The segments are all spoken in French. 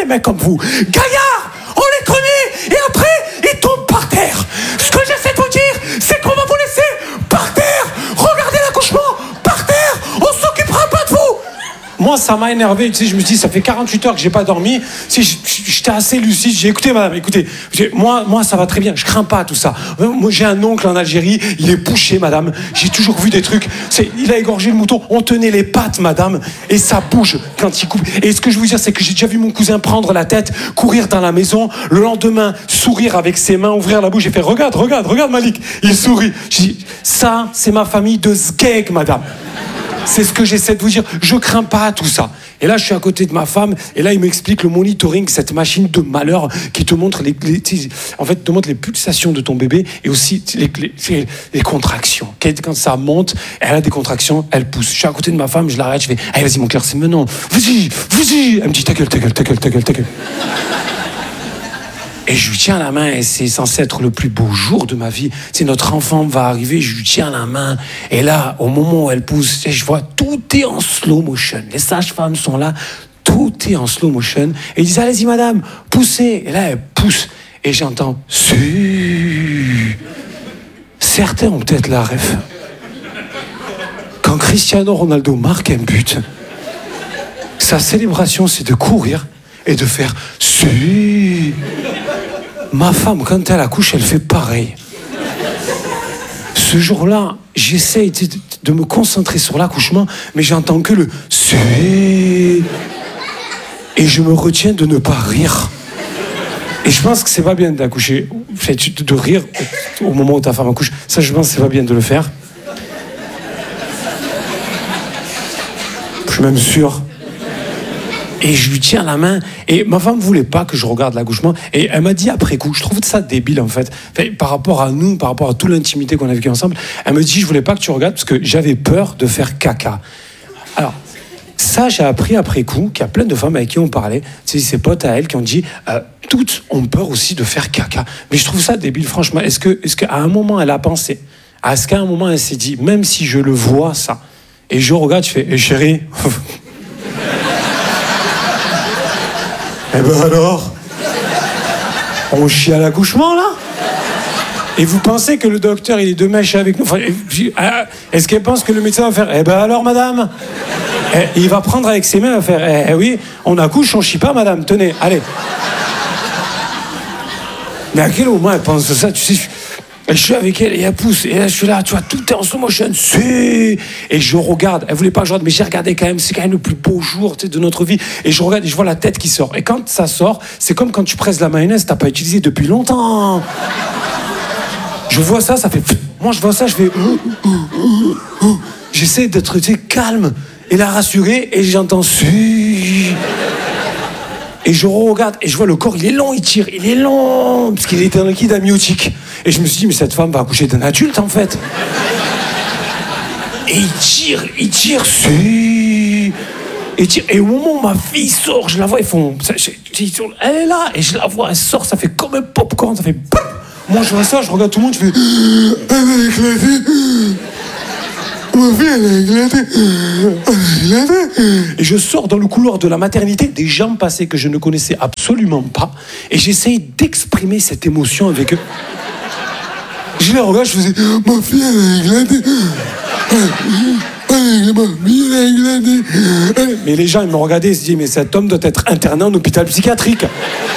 les mecs comme vous. Gaillard, on les connaît, et après, ils tombent par terre. Ce que j'essaie de vous dire, c'est qu'on va vous laisser par terre. Regardez l'accouchement, par terre, on s'occupera pas de vous. Moi, ça m'a énervé, tu sais, je me dis, ça fait 48 heures que j'ai pas dormi. Tu sais, j'étais assez lucide, j'ai écouté, madame, écoutez, moi, ça va très bien, je crains pas tout ça. Moi, j'ai un oncle en Algérie, il est bouché, madame. J'ai toujours vu des trucs. Il a égorgé le mouton, on tenait les pattes, madame, et ça bouge quand il coupe. Et ce que je veux dire, c'est que j'ai déjà vu mon cousin prendre la tête, courir dans la maison, le lendemain, sourire avec ses mains, ouvrir la bouche et faire, regarde Malik, il sourit. Je dis, ça, c'est ma famille de sgeg, madame. C'est ce que j'essaie de vous dire. Je crains pas tout ça. Et là, je suis à côté de ma femme, et là, il m'explique le monitoring, cette machine de malheur qui te montre te montre les pulsations de ton bébé et aussi les contractions. Quand ça monte, elle a des contractions, elle pousse. Je suis à côté de ma femme, je l'arrête, je fais, allez, vas-y, mon cœur, c'est maintenant. Vas-y. Elle me dit, ta gueule. Et je lui tiens la main, et c'est censé être le plus beau jour de ma vie. C'est notre enfant va arriver, je lui tiens la main. Et là, au moment où elle pousse, je vois tout est en slow motion. Les sages-femmes sont là, tout est en slow motion. Et ils disent, allez-y madame, poussez. Et là, elle pousse. Et j'entends, su. Certains ont peut-être la ref. Quand Cristiano Ronaldo marque un but, sa célébration, c'est de courir et de faire, su. Ma femme, quand elle accouche, elle fait pareil. Ce jour-là, j'essaie de me concentrer sur l'accouchement, mais j'entends que le « su ». Et je me retiens de ne pas rire. Et je pense que c'est pas bien d'accoucher, de rire au moment où ta femme accouche. Ça, je pense que c'est pas bien de le faire. Je suis même sûr. Et je lui tiens la main, et ma femme voulait pas que je regarde l'accouchement, et elle m'a dit après coup, je trouve ça débile en fait, par rapport à nous, par rapport à toute l'intimité qu'on a vécue ensemble, elle me dit, je voulais pas que tu regardes parce que j'avais peur de faire caca. Alors, ça j'ai appris après coup, qu'il y a plein de femmes avec qui on parlait, c'est ses potes à elle qui ont dit, toutes ont peur aussi de faire caca. Mais je trouve ça débile, franchement. Est-ce qu'à un moment elle a pensé, est-ce qu'à un moment elle s'est dit, même si je le vois ça, et je regarde, je fais, chérie... Eh ben alors, on chie à l'accouchement là? Et vous pensez que le docteur il est de mèche avec nous? Enfin, est-ce qu'elle pense que le médecin va faire eh ben alors madame, il va prendre avec ses mains, il va faire oui, on accouche, on chie pas madame, tenez, allez. Mais à quel moment elle pense ça, tu sais? Et je suis avec elle et elle pousse. Et là, je suis là, tu vois, tout est en slow motion. Et je regarde. Elle voulait pas que je regarde, mais j'ai regardé quand même. C'est quand même le plus beau jour, tu sais, de notre vie. Et je regarde et je vois la tête qui sort. Et quand ça sort, c'est comme quand tu presses la mayonnaise, t'as pas utilisé depuis longtemps. Je vois ça, ça fait... Moi, je vois ça, je fais... J'essaie d'être, tu sais, calme et la rassurer. Et j'entends... Et je regarde, et je vois le corps, il est long, il est long, parce qu'il est en liquide amniotique. Et je me suis dit, mais cette femme va accoucher d'un adulte, en fait. Et il tire, et au moment où ma fille sort, je la vois, ils font... Elle est là, et je la vois, elle sort, ça fait comme un popcorn, ça fait... Moi, je vois ça, je regarde tout le monde, je fais... Elle a éclaté. Ma fille, elle a éclaté. Et je sors dans le couloir de la maternité, des gens passés que je ne connaissais absolument pas, et j'essaye d'exprimer cette émotion avec eux. Je les regarde, je faisais, ma fille, elle a éclaté. Ma fille, elle a éclaté. Mais les gens, ils me regardaient, ils se disaient, mais cet homme doit être interné en hôpital psychiatrique.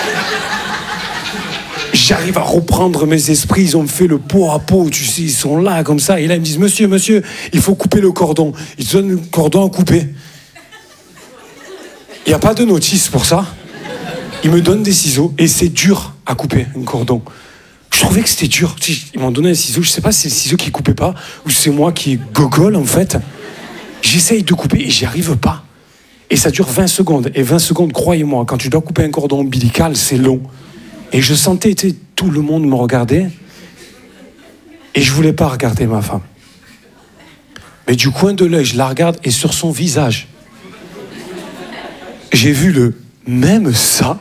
J'arrive à reprendre mes esprits, ils ont fait le pot à pot, tu sais, ils sont là comme ça, et là ils me disent, monsieur, il faut couper le cordon. Ils te donnent le cordon à couper. Il n'y a pas de notice pour ça. Ils me donnent des ciseaux, et c'est dur à couper un cordon. Je trouvais que c'était dur. Ils m'ont donné un ciseau, je sais pas si c'est le ciseau qui coupait pas, ou c'est moi qui gogole en fait. J'essaye de couper et j'y arrive pas. Et ça dure 20 secondes. Et 20 secondes, croyez-moi, quand tu dois couper un cordon ombilical, c'est long. Et je sentais, tout le monde me regardait. Et je voulais pas regarder ma femme. Mais du coin de l'œil, je la regarde et sur son visage, j'ai vu le même ça.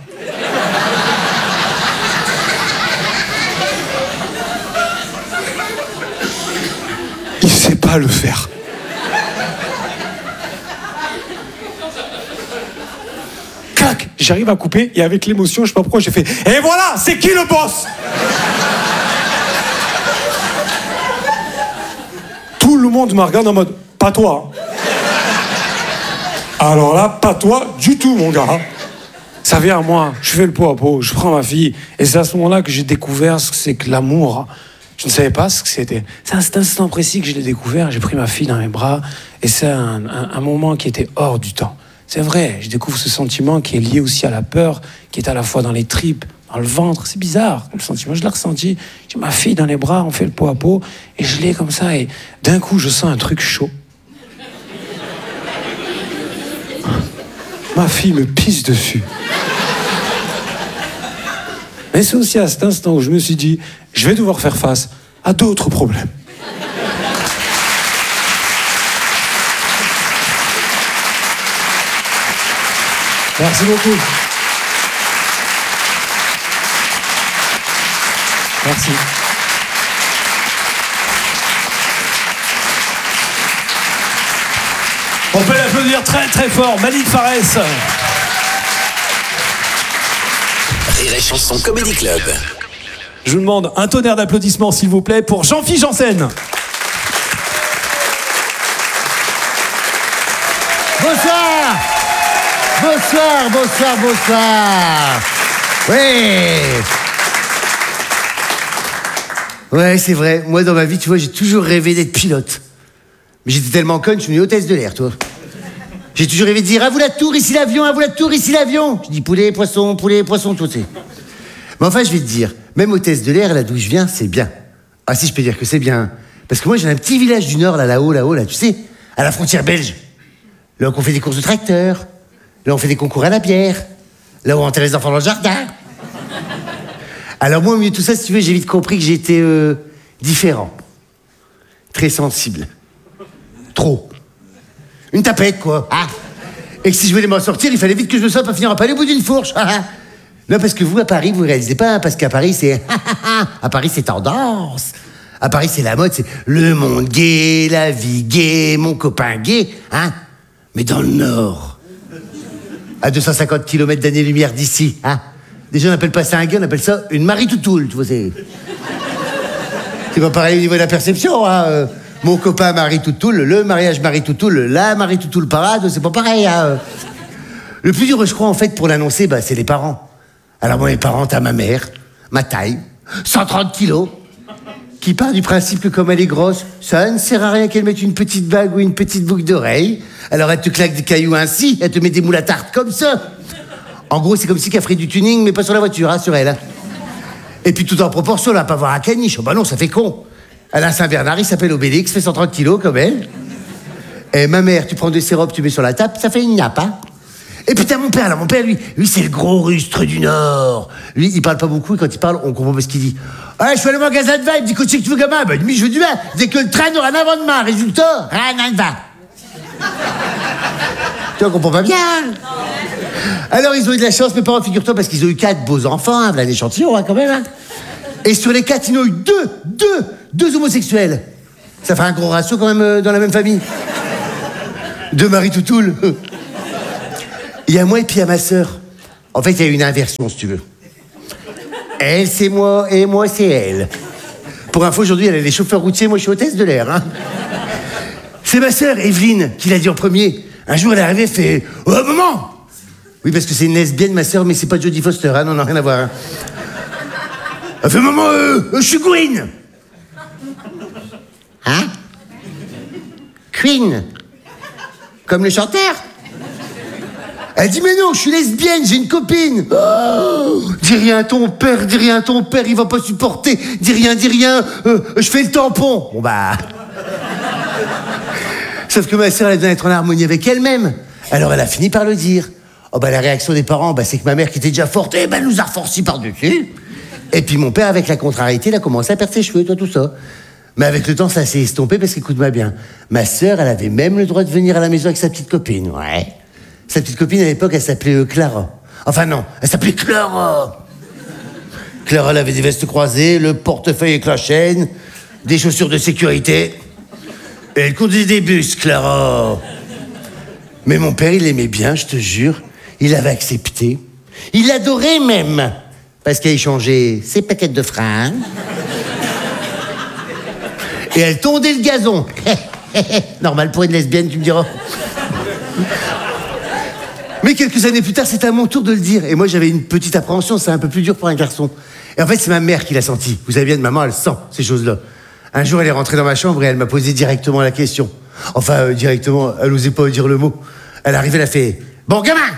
Il sait pas le faire. Clac. J'arrive à couper et avec l'émotion, je sais pas pourquoi, j'ai fait « Et voilà, c'est qui le boss ?» Tout le monde me regarde en mode « Pas toi. » Alors là, pas toi du tout, mon gars. Ça vient à moi, je fais le pot à pot, je prends ma fille. Et c'est à ce moment-là que j'ai découvert ce que c'est que l'amour. Je ne savais pas ce que c'était. C'est à cet instant précis que je l'ai découvert. J'ai pris ma fille dans mes bras. Et c'est un moment qui était hors du temps. C'est vrai, je découvre ce sentiment qui est lié aussi à la peur, qui est à la fois dans les tripes, dans le ventre. C'est bizarre, le sentiment. Je l'ai ressenti. J'ai ma fille dans les bras, on fait le pot à pot. Et je l'ai comme ça. Et d'un coup, je sens un truc chaud. Ma fille me pisse dessus. Mais c'est aussi à cet instant où je me suis dit, je vais devoir faire face à d'autres problèmes. Merci beaucoup. Merci. On peut l'applaudir très très fort, Malik Farès. Rire et Chanson Comedy Club. Je vous demande un tonnerre d'applaudissements, s'il vous plaît, pour Jean-Philippe Janssen. Bonsoir. Bonsoir, bonsoir, bonsoir. Ouais, c'est vrai. Moi, dans ma vie, tu vois, j'ai toujours rêvé d'être pilote. Mais j'étais tellement conne, je suis une hôtesse de l'air, toi. J'ai toujours rêvé de dire « À vous la tour, ici l'avion, à vous la tour, ici l'avion !» Je dis « poulet, poisson, tout ça. » Mais enfin, je vais te dire, même hôtesse de l'air, là d'où je viens, c'est bien. Ah si, je peux dire que c'est bien. Parce que moi, j'ai un petit village du Nord, là-haut, tu sais, à la frontière belge. Là où on fait des courses de tracteurs, là où on fait des concours à la bière, là où on enterre les enfants dans le jardin. Alors moi, au milieu de tout ça, si tu veux, j'ai vite compris que j'étais différent. Très sensible. Trop. Une tapette, quoi. Ah. Et que si je voulais m'en sortir, il fallait vite que je me sorte, pas finir à palais au bout d'une fourche. Non, parce que vous, à Paris, vous réalisez pas, hein, parce qu'à Paris, c'est... à Paris, c'est tendance. À Paris, c'est la mode, c'est le monde gay, la vie gay, mon copain gay, hein. Mais dans le Nord, à 250 km d'années-lumière d'ici, hein. Déjà, on n'appelle pas ça un gay, on appelle ça une Marie-Toutoule, tu vois, c'est pas pareil au niveau de la perception, hein. Mon copain Marie-Toutoule, le mariage Marie-Toutoule, la Marie-Toutoule parade, c'est pas pareil, hein. Le plus dur, je crois, en fait, pour l'annoncer, c'est les parents. Alors moi, mes parents, t'as ma mère, ma taille, 130 kilos, qui part du principe que comme elle est grosse, ça ne sert à rien qu'elle mette une petite bague ou une petite boucle d'oreille. Alors elle te claque des cailloux ainsi, elle te met des moules à tarte comme ça. En gros, c'est comme si qu'elle ferait du tuning, mais pas sur la voiture, hein, sur elle. Hein. Et puis tout en proportion, là, pas voir un caniche. Oh bah non, ça fait con. Alain Saint-Bernard, il s'appelle Obélix, fait 130 kilos comme elle. Et ma mère, tu prends des sirops, tu mets sur la table, ça fait une nappe, hein. Et putain, mon père, lui, c'est le gros rustre du Nord. Lui, il parle pas beaucoup, et quand il parle, on comprend pas ce qu'il dit. Ouais, je suis allé au magasin de vin, il me dit, qu'est-ce que tu veux, gamin? Ben, je veux du vin. Dès que le train n'aura un avant-demain, résultat, rien de vin. Tu vois, on comprend pas bien. Alors, ils ont eu de la chance, mes parents, figure-toi, parce qu'ils ont eu 4 beaux enfants, hein, voilà l'échantillon, hein, quand même, hein. Et sur les 4, ils en ont eu deux homosexuels. Ça fait un gros ratio, quand même, dans la même famille. 2 Marie-Toutoule. Il y a moi et puis il y a ma sœur. En fait, il y a une inversion, si tu veux. Elle, c'est moi, et moi, c'est elle. Pour info, aujourd'hui, elle est les chauffeurs routiers, moi, je suis hôtesse de l'air. Hein. C'est ma sœur, Evelyne, qui l'a dit en premier. Un jour, elle est arrivée, elle fait « Oh, maman !» Oui, parce que c'est une lesbienne, ma sœur, mais c'est pas Jodie Foster, hein, non, rien à voir. Hein. Elle fait « Maman, je suis Queen !» Hein? Queen? Comme le chanteur? Elle dit, mais non, je suis lesbienne, j'ai une copine. Oh, dis rien à ton père, il va pas supporter. Dis rien, je fais le tampon. Bon bah... Sauf que ma sœur, elle doit être en harmonie avec elle-même. Alors elle a fini par le dire. Oh bah la réaction des parents, c'est que ma mère qui était déjà forte, elle nous a reforci par-dessus. Et puis mon père, avec la contrariété, il a commencé à perdre ses cheveux, tout ça. Mais avec le temps, ça s'est estompé parce qu'écoute-moi bien. Ma sœur, elle avait même le droit de venir à la maison avec sa petite copine, ouais. Sa petite copine, à l'époque, elle s'appelait Clara. Enfin non, elle s'appelait Clara. Clara, elle avait des vestes croisées, le portefeuille avec la chaîne, des chaussures de sécurité. Et elle conduisait des bus, Clara. Mais mon père, il aimait bien, je te jure. Il avait accepté. Il l'adorait même, parce qu'elle échangeait ses paquettes de fringues. Et elle tondait le gazon. Normal pour une lesbienne, tu me diras. Mais quelques années plus tard, c'était à mon tour de le dire. Et moi, j'avais une petite appréhension, c'est un peu plus dur pour un garçon. Et en fait, c'est ma mère qui l'a senti. Vous savez bien, maman, elle sent ces choses-là. Un jour, elle est rentrée dans ma chambre et elle m'a posé directement la question. Enfin, directement, elle n'osait pas dire le mot. Elle arrivait, elle a fait « Bon, gamin,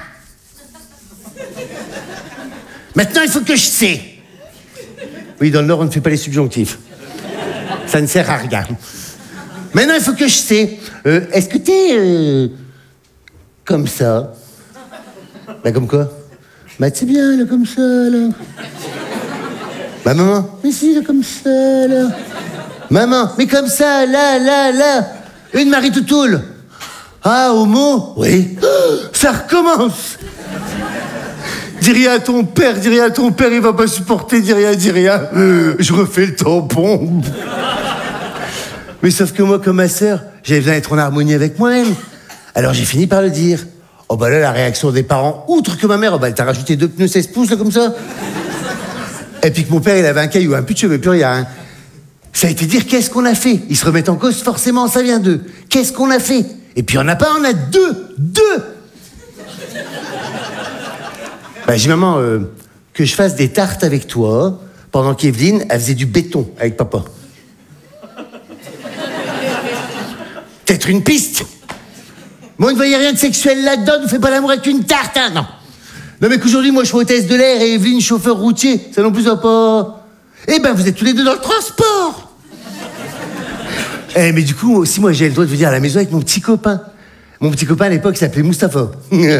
maintenant, il faut que je sais. » Oui, dans le Nord, on ne fait pas les subjonctifs. Ça ne sert à rien. Maintenant, il faut que je sais. Est-ce que t'es comme ça? Bah, comme quoi? Bah, c'est bien, là, comme ça, là. Bah, maman, mais si, là, comme ça, là. Maman, mais comme ça, là. Une Marie Toutoule. Ah, homo? Oui. Ça recommence. Dis rien à ton père, il va pas supporter, dis rien. Je refais le tampon. Mais sauf que moi, comme ma sœur, j'avais besoin d'être en harmonie avec moi-même. Alors j'ai fini par le dire. Oh bah là, la réaction des parents, outre que ma mère, oh bah elle t'a rajouté 2 pneus 16 pouces, là, comme ça. Et puis que mon père, il avait un caillou, un pute, je veux plus rien. Hein. Ça a été dire qu'est-ce qu'on a fait. Ils se remettent en cause, forcément, ça vient d'eux. Qu'est-ce qu'on a fait? Et puis on n'a pas, on a deux. Bah j'ai dit, maman, que je fasse des tartes avec toi, pendant qu'Evelyne, elle faisait du béton avec papa. Peut-être une piste. Bon, ne voyez rien de sexuel là-dedans, ne fais pas l'amour avec une tarte, hein, non. Non, mais qu'aujourd'hui, moi, je suis hôtesse de l'air et Evelyne, chauffeur routier. Ça non plus, ça va pas... Eh ben, vous êtes tous les deux dans le transport. Mais du coup, aussi, moi, j'ai le droit de vous dire à la maison avec mon petit copain. Mon petit copain, à l'époque, il s'appelait Mustapha.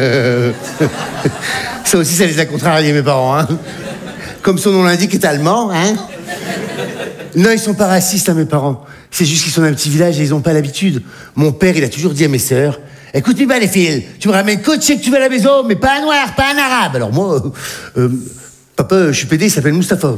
Ça aussi, ça les a contrariés, mes parents, hein. Comme son nom l'indique, est allemand, hein. Non, ils sont pas racistes, hein, mes parents. C'est juste qu'ils sont dans un petit village et ils ont pas l'habitude. Mon père, il a toujours dit à mes sœurs, écoute-moi bien les filles, tu me ramènes coaché que tu veux à la maison, mais pas un noir, pas un arabe. Alors moi, papa, je suis pédé, il s'appelle Mustapha.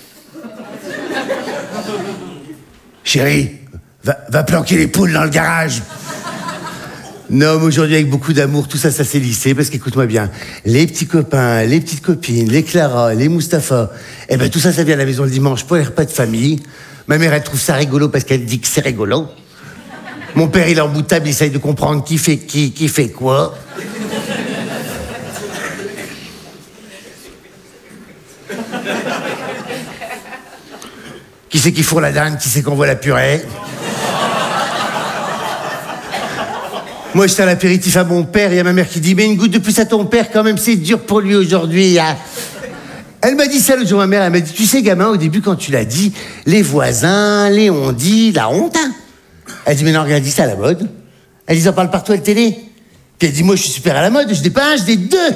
Chérie, va planquer les poules dans le garage. Non, mais aujourd'hui, avec beaucoup d'amour, tout ça, ça s'est lissé, parce qu'écoute-moi bien, les petits copains, les petites copines, les Clara, les Mustapha, eh ben tout ça, ça vient à la maison le dimanche pour les repas de famille. Ma mère, elle trouve ça rigolo parce qu'elle dit que c'est rigolo. Mon père, il est en bout de table, il essaye de comprendre qui fait qui fait quoi. Qui c'est qui fourre la dinde, qui c'est qu'on voit la purée. Moi, je sers l'apéritif à mon père, il y a ma mère qui dit « Mais une goutte de plus à ton père, quand même, c'est dur pour lui aujourd'hui. Hein. » Elle m'a dit ça l'autre jour, ma mère, elle m'a dit « Tu sais, gamin, au début, quand tu l'as dit, les voisins, les on-dit, la honte. Hein. » Elle dit « Mais non, regarde, dis ça à la mode. » Elle dit « Ça parle partout à la télé. » Puis elle dit « Moi, je suis super à la mode, je n'ai pas un, je n'ai deux. »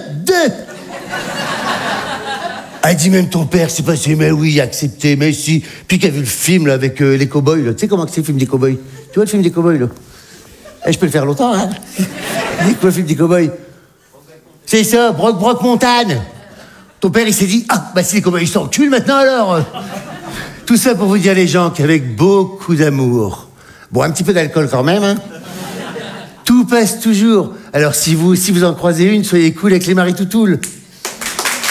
Elle dit « Même ton père s'est passé, mais oui, accepté, mais si. » Puis qu'elle a vu le film là, avec les cow-boys, tu sais comment c'est le film des cow-boys? Tu vois le film des cow-boys, là? Je peux le faire longtemps, hein. C'est quoi le film des cow-boys? C'est ça, Brock Montane. Ton père, il s'est dit, ah, bah si les cow-boys, ils s'enculent maintenant, alors. Tout ça pour vous dire, les gens, qu'avec beaucoup d'amour, bon, un petit peu d'alcool quand même, hein, tout passe toujours. Alors, si vous en croisez une, soyez cool avec les Marie Toutoule.